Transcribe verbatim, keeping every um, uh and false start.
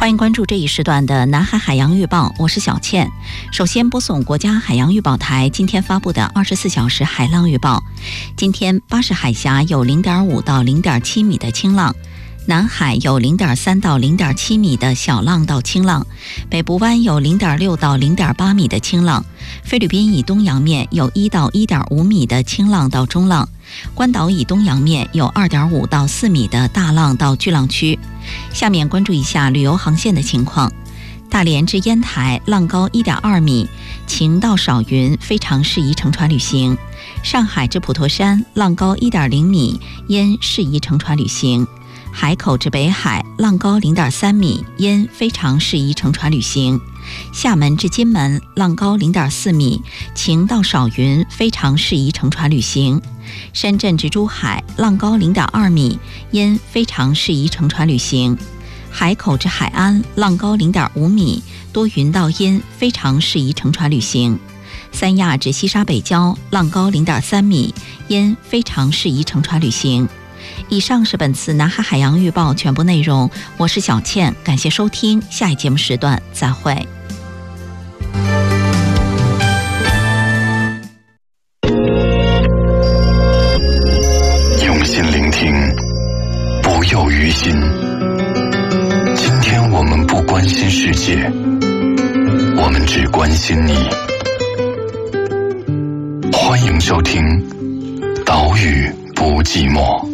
欢迎关注这一时段的南海海洋预报，我是小倩。首先播送国家海洋预报台今天发布的二十四小时海浪预报。今天巴士海峡有 零点五到零点七米的轻浪，南海有 零点三到零点七米的小浪到轻浪，北部湾有 零点六到零点八米的轻浪，菲律宾以东洋面有一到一点五米的轻浪到中浪，关岛以东洋面有 二点五到四米的大浪到巨浪区。下面关注一下旅游航线的情况。大连至烟台浪高 一点二米，晴到少云，非常适宜乘船旅行。上海至普陀山浪高 一点零米，烟适宜乘船旅行。海口至北海浪高 零点三米，烟非常适宜乘船旅行。厦门至金门浪高 零点四米，晴到少云，非常适宜乘船旅行。深圳至珠海浪高 零点二米，烟非常适宜乘船旅行。海口至海安浪高 零点五米，多云到阴，非常适宜乘船旅行。三亚至西沙北礁浪高 零点三米，烟非常适宜乘船旅行。以上是本次南海海洋预报全部内容，我是小倩，感谢收听，下一节目时段再会。 用心聆听，不诱于心。今天我们不关心世界，我们只关心你。欢迎收听《岛屿不寂寞》。